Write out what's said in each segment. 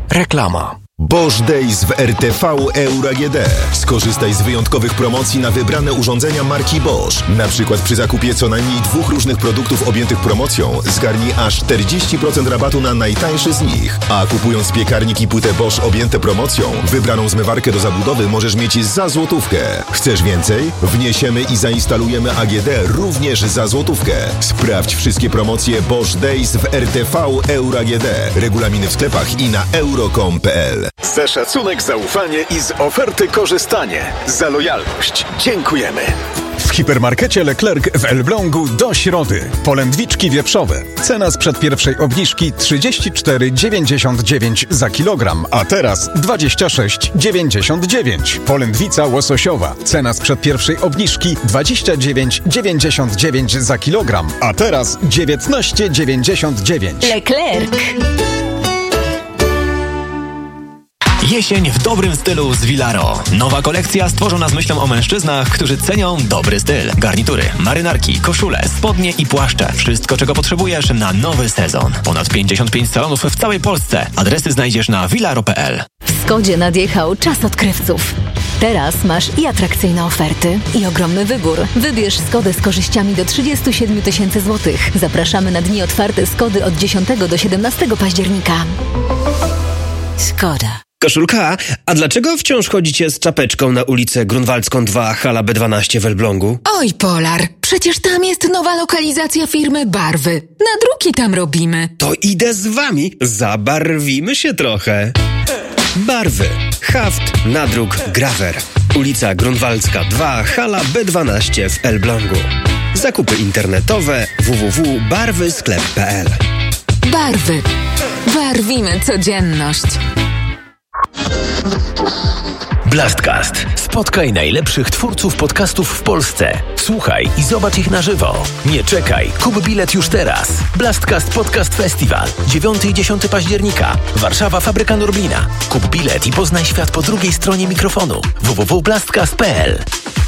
Reklama. Bosch Days w RTV Euro AGD. Skorzystaj z wyjątkowych promocji na wybrane urządzenia marki Bosch. Na przykład przy zakupie co najmniej 2 różnych produktów objętych promocją zgarnij aż 40% rabatu na najtańszy z nich. A kupując piekarnik i płytę Bosch objęte promocją, wybraną zmywarkę do zabudowy możesz mieć za złotówkę. Chcesz więcej? Wniesiemy i zainstalujemy AGD również za złotówkę. Sprawdź wszystkie promocje Bosch Days w RTV Euro AGD. Regulaminy w sklepach i na euro.com.pl. Za szacunek, zaufanie i z oferty korzystanie. Za lojalność dziękujemy. W hipermarkecie Leclerc w Elblągu do środy. Polędwiczki wieprzowe. Cena sprzed pierwszej obniżki 34,99 za kilogram, a teraz 26,99. Polędwica łososiowa. Cena sprzed pierwszej obniżki 29,99 za kilogram, a teraz 19,99. Leclerc. Jesień w dobrym stylu z Vilaro. Nowa kolekcja stworzona z myślą o mężczyznach, którzy cenią dobry styl. Garnitury, marynarki, koszule, spodnie i płaszcze. Wszystko, czego potrzebujesz na nowy sezon. Ponad 55 salonów w całej Polsce. Adresy znajdziesz na vilaro.pl. W Skodzie nadjechał czas odkrywców. Teraz masz i atrakcyjne oferty, i ogromny wybór. Wybierz Skodę z korzyściami do 37 000 złotych. Zapraszamy na dni otwarte Skody od 10 do 17 października. Skoda. Koszulka, a dlaczego wciąż chodzicie z czapeczką na ulicę Grunwaldzką 2, hala B12 w Elblągu? Oj, Polar, przecież tam jest nowa lokalizacja firmy Barwy. Nadruki tam robimy. To idę z wami, zabarwimy się trochę. Barwy, haft, nadruk, grawer. Ulica Grunwaldzka 2, hala B12 w Elblągu. Zakupy internetowe www.barwysklep.pl. Barwy. Barwimy codzienność. Blastcast. Spotkaj najlepszych twórców podcastów w Polsce. Słuchaj i zobacz ich na żywo. Nie czekaj, kup bilet już teraz. Blastcast Podcast Festival. 9 i 10 października. Warszawa, Fabryka Norblina. Kup bilet i poznaj świat po drugiej stronie mikrofonu. www.blastcast.pl.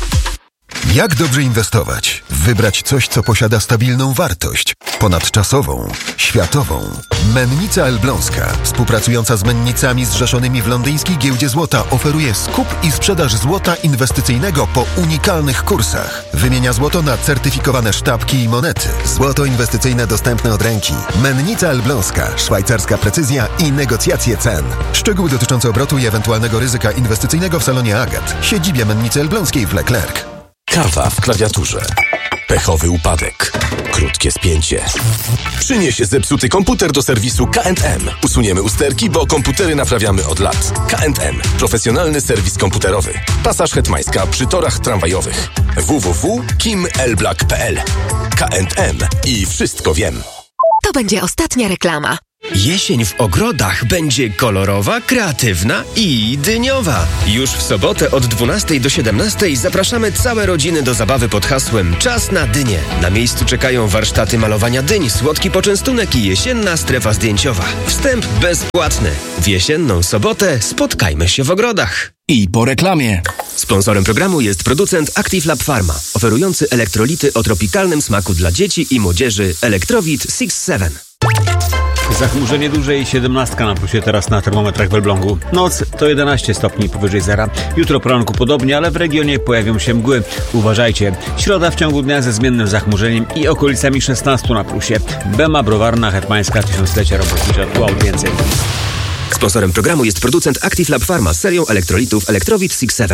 Jak dobrze inwestować? Wybrać coś, co posiada stabilną wartość, ponadczasową, światową. Mennica Elbląska, współpracująca z mennicami zrzeszonymi w londyńskiej giełdzie złota, oferuje skup i sprzedaż złota inwestycyjnego po unikalnych kursach. Wymienia złoto na certyfikowane sztabki i monety. Złoto inwestycyjne dostępne od ręki. Mennica Elbląska, szwajcarska precyzja i negocjacje cen. Szczegóły dotyczące obrotu i ewentualnego ryzyka inwestycyjnego w salonie Agat, siedzibie Mennicy Elbląskiej w Leclerc. Kawa w klawiaturze. Pechowy upadek. Krótkie spięcie. Przynieś zepsuty komputer do serwisu K&M. Usuniemy usterki, bo komputery naprawiamy od lat. K&M. Profesjonalny serwis komputerowy. Pasaż Hetmańska przy torach tramwajowych. www.kimelblak.pl. K&M i wszystko wiem. To będzie ostatnia reklama. Jesień w ogrodach będzie kolorowa, kreatywna i dyniowa. Już w sobotę od 12 do 17 zapraszamy całe rodziny do zabawy pod hasłem Czas na dynię. Na miejscu czekają warsztaty malowania dyń, słodki poczęstunek i jesienna strefa zdjęciowa. Wstęp bezpłatny. W jesienną sobotę spotkajmy się w ogrodach. I po reklamie. Sponsorem programu jest producent Active Lab Pharma, oferujący elektrolity o tropikalnym smaku dla dzieci i młodzieży Electrowit 6-7. Zachmurzenie duże i 17 na plusie teraz na termometrach w Elblągu. Noc to 11 stopni powyżej zera. Jutro poranku podobnie, ale w regionie pojawią się mgły. Uważajcie. Środa w ciągu dnia ze zmiennym zachmurzeniem i okolicami 16 na plusie. Bema, Browarna, Hetmańska, Tysiąclecie Robotnicze. Tu więcej. Sponsorem programu jest producent Active Lab Pharma z serią elektrolitów Electrowit 6-7.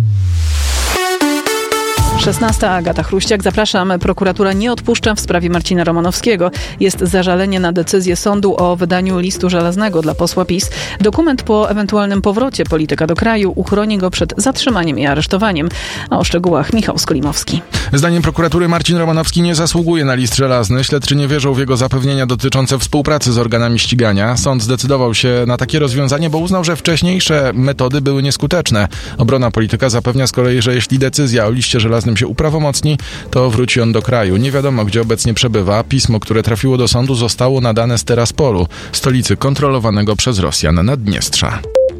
16. Agata Chruściak. Zapraszam. Prokuratura nie odpuszcza w sprawie Marcina Romanowskiego. Jest zażalenie na decyzję sądu o wydaniu listu żelaznego dla posła PiS. Dokument po ewentualnym powrocie polityka do kraju uchroni go przed zatrzymaniem i aresztowaniem. A o szczegółach Michał Skolimowski. Zdaniem prokuratury Marcin Romanowski nie zasługuje na list żelazny. Śledczy nie wierzą w jego zapewnienia dotyczące współpracy z organami ścigania. Sąd zdecydował się na takie rozwiązanie, bo uznał, że wcześniejsze metody były nieskuteczne. Obrona polityka zapewnia z kolei, że jeśli decyzja o liście żelaznym się uprawomocni, to wróci on do kraju. Nie wiadomo, gdzie obecnie przebywa. Pismo, które trafiło do sądu, zostało nadane z Teraspolu, stolicy kontrolowanego przez Rosjan Naddniestrza.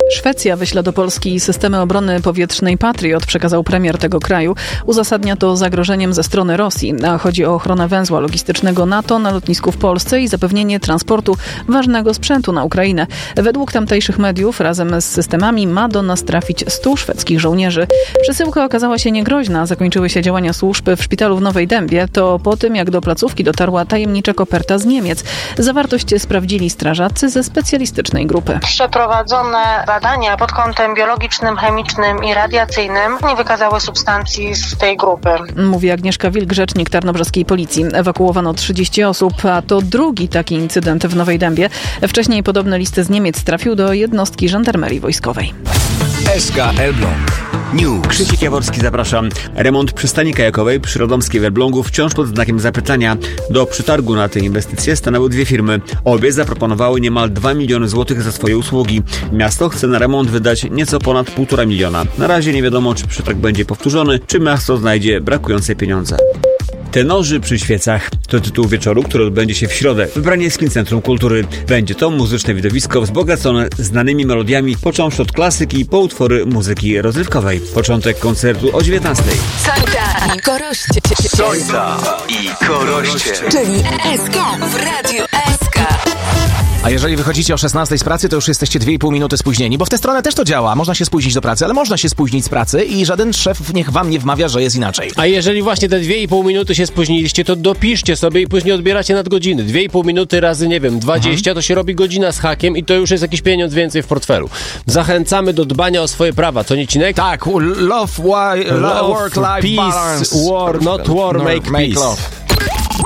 Szwecja wyśle do Polski systemy obrony powietrznej Patriot, przekazał premier tego kraju. Uzasadnia to zagrożeniem ze strony Rosji. A chodzi o ochronę węzła logistycznego NATO na lotnisku w Polsce i zapewnienie transportu ważnego sprzętu na Ukrainę. Według tamtejszych mediów razem z systemami ma do nas trafić 100 szwedzkich żołnierzy. Przesyłka okazała się niegroźna. Zakończyły się działania służb w szpitalu w Nowej Dębie. To po tym, jak do placówki dotarła tajemnicza koperta z Niemiec. Zawartość sprawdzili strażacy ze specjalistycznej grupy. Przeprowadzone badania pod kątem biologicznym, chemicznym i radiacyjnym nie wykazały substancji z tej grupy. Mówi Agnieszka Wilk, rzecznik tarnobrzeskiej policji. Ewakuowano 30 osób, a to drugi taki incydent w Nowej Dębie. Wcześniej podobny list z Niemiec trafił do jednostki żandarmerii wojskowej. SK Elbląg News. Krzysiek Jaworski, zapraszam. Remont przystani kajakowej przy Radomskiej w Elblągu wciąż pod znakiem zapytania. Do przetargu na tę inwestycję stanęły dwie firmy. Obie zaproponowały niemal 2 miliony złotych za swoje usługi. Miasto chce na remont wydać nieco ponad 1,5 miliona. Na razie nie wiadomo, czy przetarg będzie powtórzony, czy miasto znajdzie brakujące pieniądze. Tenorzy przy świecach to tytuł wieczoru, który odbędzie się w środę w Braniewskim Centrum Kultury. Będzie to muzyczne widowisko wzbogacone znanymi melodiami, począwszy od klasyki po utwory muzyki rozrywkowej. Początek koncertu o 19:00. Sońta i Koroście. Sońta i Koroście. Czyli SK w Radiu SK. A jeżeli wychodzicie o 16:00 z pracy, to już jesteście 2,5 minuty spóźnieni, bo w tę stronę też to działa. Można się spóźnić do pracy, ale można się spóźnić z pracy i żaden szef niech wam nie wmawia, że jest inaczej. A jeżeli właśnie te 2,5 minuty się spóźniliście, to dopiszcie sobie i później odbieracie nadgodziny. 2,5 minuty razy, 20, to się robi godzina z hakiem i to już jest jakiś pieniądz więcej w portfelu. Zachęcamy do dbania o swoje prawa. Co nie, Cinek? Tak, love work-life peace, balance. war, not war, make peace. Love.